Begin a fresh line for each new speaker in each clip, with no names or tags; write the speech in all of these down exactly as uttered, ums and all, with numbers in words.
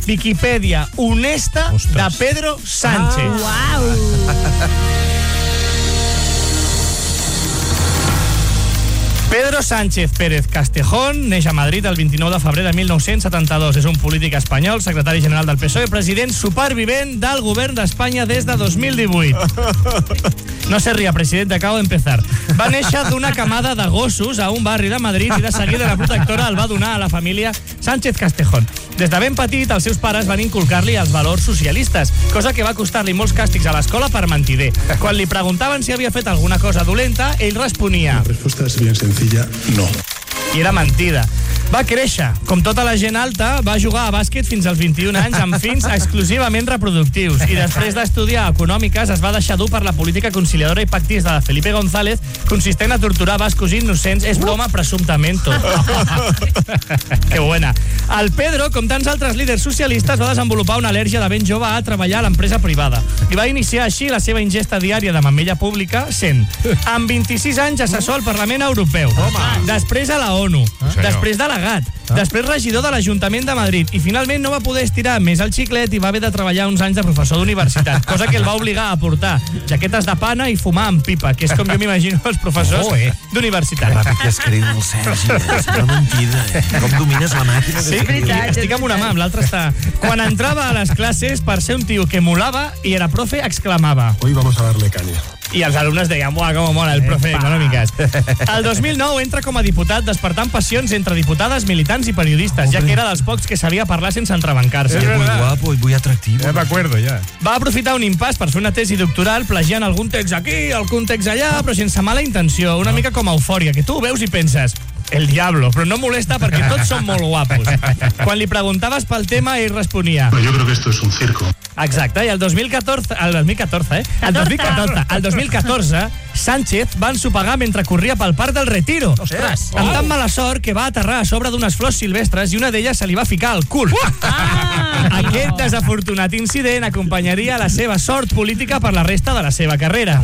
Viquipèdia honesta de Pedro Sánchez.
Ah, uau!
Pedro Sánchez Pérez Castejón neix a Madrid el vint-i-nou de febrer de mil nou-cents setanta-dos. És un polític espanyol, secretari general del P S O E, president supervivent del govern d'Espanya des de dos mil divuit. No se ria, presidente, acabo d'empezar. Va néixer d'una camada de gossos a un barri de Madrid i de seguida la protectora el va donar a la família Sánchez Castejón. Des de ben petit, els seus pares van inculcar-li els valors socialistes, cosa que va costar-li molts càstigs a l'escola per mentider. Quan li preguntaven si havia fet alguna cosa dolenta, ell responia...
La respuesta es bien sencilla, no.
I era mentida. Va créixer. Com tota la gent alta, va jugar a bàsquet fins als vint-i-un anys amb fins exclusivament reproductius. I després d'estudiar econòmiques es va deixar dur per la política conciliadora i pactista de Felipe González, consistent a torturar bascos innocents. És broma, presumptament tot. Que buena. El Pedro, com tants altres líders socialistes, va desenvolupar una al·lèrgia de ben jove a treballar a l'empresa privada. I va iniciar així la seva ingesta diària de mamella pública, sent, amb vint-i-sis anys, assessor al Parlament Europeu. Després a la ONU. Després de la Gat, ah? Després regidor de l'Ajuntament de Madrid i finalment no va poder estirar més el xiclet i va haver de treballar uns anys de professor d'universitat, cosa que el va obligar a portar jaquetes de pana i fumar amb pipa, que és com jo m'imagino els professors oh, eh. d'universitat.
Ràpid que escriu el Sergi, és una mentida. Eh? Com domines la màquina?
Sí, veritat, estic amb una mà, amb l'altra està... Quan entrava a les classes, per ser un tio que molava i era profe, exclamava:
Hoy vamos a darle caña.
I els alumnes deien, buah, com mola el profe d'econòmiques. El dos mil nou entra com a diputat despertant passions entre diputades, militants i periodistes, ja que era dels pocs que sabia parlar sense entrebancar-se.
És muy guapo i muy atractivo.
Ja m'acuerdo, ja.
Va aprofitar un impàs per fer una tesi doctoral plagiant algun text aquí, algun text allà, però sense mala intenció, una mica com Eufòria, que tu ho veus i penses... El diablo, però no molesta perquè tots són molt guapos. Quan li preguntaves pel tema, ell responia...
Yo creo que esto es un circo.
Exacte, i el dos mil catorze... El dos mil catorze, eh? El dos mil catorze, el dos mil catorze Sánchez va ensopegar mentre corria pel Parc del Retiro.
Ostres!
Amb tan mala sort que va aterrar a sobre d'unes flors silvestres i una d'elles se li va ficar al cul. Ah! Aquest desafortunat incident acompanyaria la seva sort política per la resta de la seva carrera.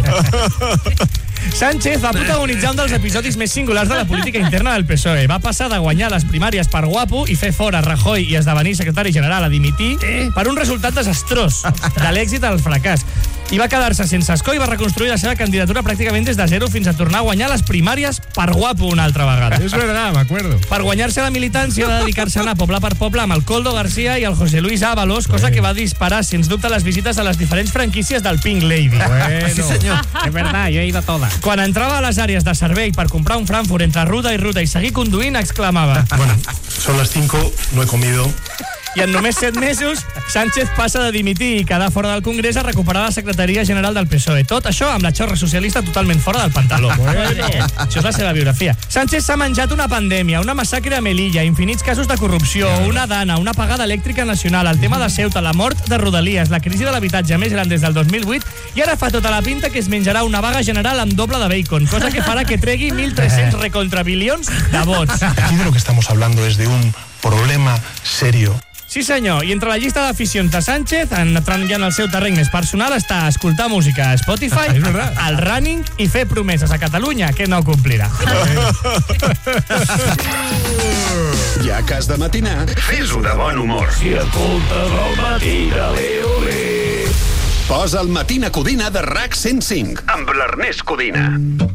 Sánchez va protagonitzar un dels episodis més singulars de la política interna del P S O E. Va passar de guanyar les primàries per guapo i fer fora Rajoy i esdevenir secretari general a dimitir per un resultat desastrós, de l'èxit al fracàs. I va quedar-se sense escó i va reconstruir la seva candidatura pràcticament des de zero fins a tornar a guanyar les primàries per guapo una altra vegada.
És verdad, m'acuerdo.
Per guanyar-se la militància va dedicar-se a anar poble per poble amb el Coldo García i el José Luis Ábalos, cosa que va disparar, sens dubte, les visites a les diferents franquícies del Pink Lady.
Bueno.
Sí, senyor.
És verdad, jo he ido a toda. Quan entrava a les àrees de servei per comprar un Frankfurt entre ruta i ruta i seguir conduint, exclamava:
Bueno, son las cinco, no he comido.
I en només set mesos, Sánchez passa de dimitir i quedar fora del Congrés a recuperar la secretaria general del P S O E. Tot això amb la xorra socialista totalment fora del pantaló. Bueno. Això és la seva biografia. Sánchez s'ha menjat una pandèmia, una massacre a Melilla, infinits casos de corrupció, una dana, una apagada elèctrica nacional, el tema de Ceuta, la mort de Rodalies, la crisi de l'habitatge més gran des del dos mil vuit i ara fa tota la pinta que es menjarà una vaga general amb doble de bacon, cosa que farà que tregui mil tres-cents recontrabilions de vots.
Aquí de lo que estamos hablando es de un problema serio.
Sí senyor, i entre la llista d'aficions de Sánchez, entrant ja en el seu terreny més personal, està escoltar música a Spotify, el running i fer promeses a Catalunya que no complirà.
Ja que has de matinar, fes-ho de bon humor.
Si escoltes el matí de l'Eolé.
Posa el Matina Codina de R A C cent cinc amb l'Ernest Codina.